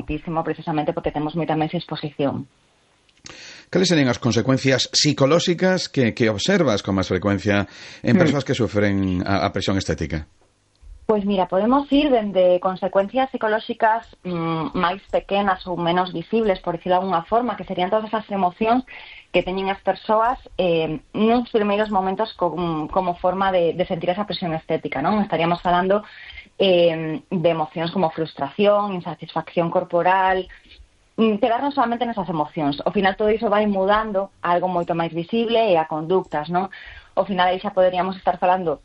moitísimo precisamente porque temos moita máis exposición. Cales serían as consecuencias psicolóxicas que observas con máis frecuencia en persoas que sufren a presión estética? Pois mira, podemos ir dende consecuencias psicolóxicas máis pequenas ou menos visibles, por dicirlo de alguna forma, que serían todas esas emocións que teñen as persoas nos primeiros momentos como forma de sentir esa presión estética, non? Estaríamos falando de emocións como frustración, insatisfacción corporal, quedarnos solamente nesas emocións. Ao final todo iso vai mudando a algo moito máis visible e a conductas, non? Ao final aí xa poderíamos estar falando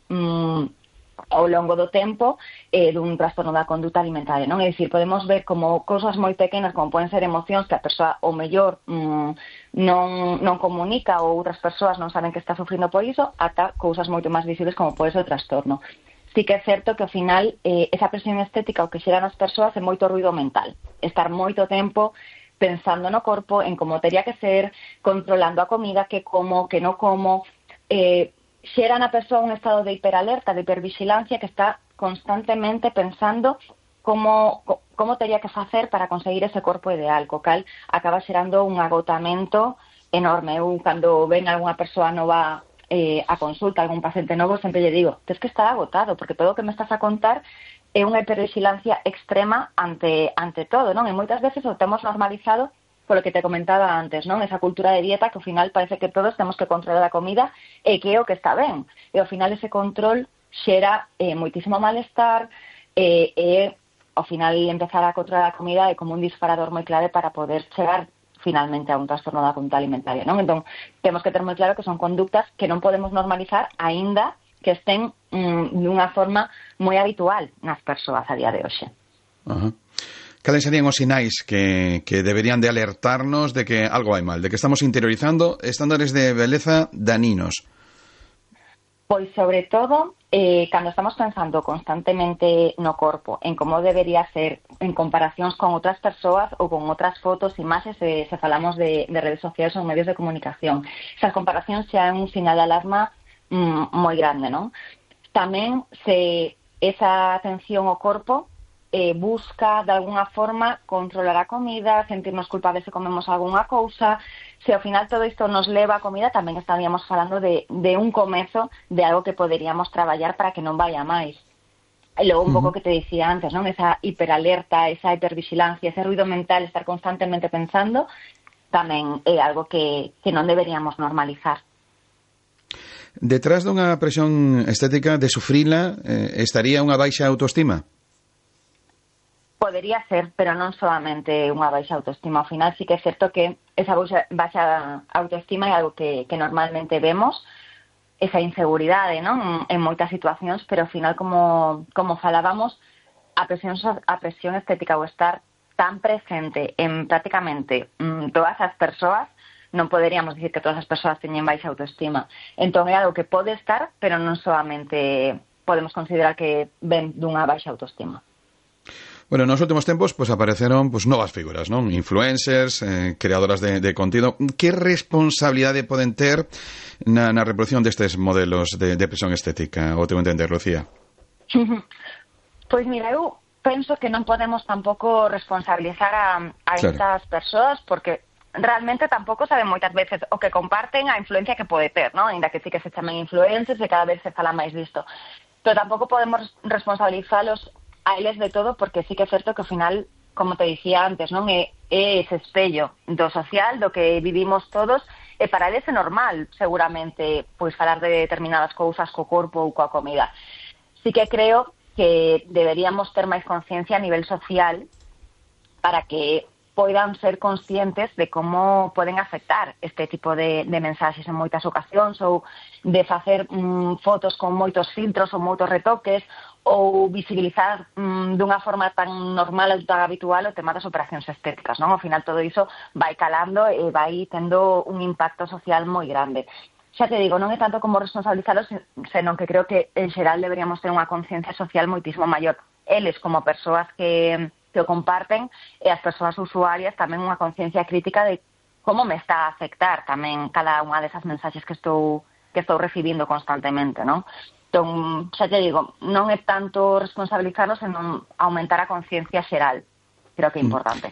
ao longo do tempo dun trastorno da conduta alimentaria, non? É dicir, podemos ver como cousas moi pequenas, como poden ser emocións que a persoa o mellor non comunica ou outras persoas non saben que está sufrindo por iso, ata cousas moito máis visibles como pode ser o trastorno. Sí que é certo que ao final esa presión estética o que xeran as persoas é moito ruido mental, estar moito tempo pensando no corpo, en como teria que ser, controlando a comida, que como, que non como, xera na persoa un estado de hiperalerta, de hipervigilancia, que está constantemente pensando como teria que facer para conseguir ese corpo ideal, co cal acaba xerando un agotamento enorme. Eu, cando ven algunha persoa nova a consulta, algún paciente novo, sempre lle digo, tens que estar agotado, porque todo o que me estás a contar é unha hipervigilancia extrema ante todo, non? E moitas veces o temos normalizado polo que te comentaba antes, non? Esa cultura de dieta que ao final parece que todos temos que controlar a comida e que é o que está ben. E ao final ese control xera moitísimo malestar e ao final empezar a controlar a comida é como un disparador moi clave para poder chegar finalmente a un trastorno da conduta alimentaria, non? Entón, temos que ter moi claro que son conductas que non podemos normalizar aínda que estén dunha forma moi habitual nas persoas a día de hoxe. Cales serían os sinais que deberían de alertarnos de que algo vai mal, de que estamos interiorizando estándares de beleza daninos? Pois, sobre todo, cando estamos pensando constantemente no corpo, en como debería ser en comparacións con outras persoas ou con outras fotos, imaxes, se falamos de redes sociais ou medios de comunicación. Esas comparacións xa é un sinal de alarma moi grande, non? Tamén, se esa atención ao corpo busca, de alguna forma, controlar a comida, sentirnos culpables se comemos algunha cousa. Se ao final todo isto nos leva a comida, tamén estaríamos falando de un comezo de algo que poderíamos traballar para que non vaya máis. E logo un pouco que te dicía antes, non? Esa hiperalerta, esa hipervigilancia, ese ruido mental, estar constantemente pensando, tamén é algo que non deberíamos normalizar. Detrás dunha presión estética de sufrila estaría unha baixa autoestima? Podería ser, pero non solamente unha baixa autoestima. Ao final sí que é certo que esa baixa autoestima é algo que normalmente vemos, esa inseguridade, non? En moitas situacións, pero ao final, como falábamos, a presión estética ou estar tan presente en prácticamente todas as persoas, non poderíamos dicir que todas as persoas teñen baixa autoestima. Entón é algo que pode estar, pero non solamente podemos considerar que ven dunha baixa autoestima. Bueno, nos últimos tempos apareceron novas figuras, non? Influencers, creadoras de contido. Que responsabilidade poden ter na reproducción destes modelos de presión estética, o teu entender, Lucía? Pois mira, eu penso que non podemos tampouco responsabilizar a estas persoas, porque realmente tampouco saben moitas veces o que comparten, a influencia que pode ter, non? Ainda que sí que se chamen influencers e cada vez se fala máis disto. Pero tampouco podemos responsabilizalos a eles de todo, porque sí que é certo que ao final, como te dicía antes, non é ese espello do social, do que vivimos todos, e para eles é normal, seguramente, pois falar de determinadas cousas co corpo ou coa comida. Sí que creo que deberíamos ter máis conciencia a nivel social para que poidan ser conscientes de como poden afectar este tipo de mensaxes en moitas ocasións, ou de facer fotos con moitos filtros ou moitos retoques, ou visibilizar dunha forma tan normal ou tan habitual o tema das operacións estéticas, non? Ao final todo iso vai calando e vai tendo un impacto social moi grande. Xa te digo, non é tanto como responsabilizalos, senón que creo que en xeral deberíamos ter unha conciencia social moitísimo maior. Eles como persoas que o comparten, e as persoas usuarias tamén unha conciencia crítica de como me está a afectar tamén cada unha desas mensaxes que estou recibindo constantemente, non? Entón, xa te digo, non é tanto responsabilizarnos, senón aumentar a conciencia xeral. Creo que é importante.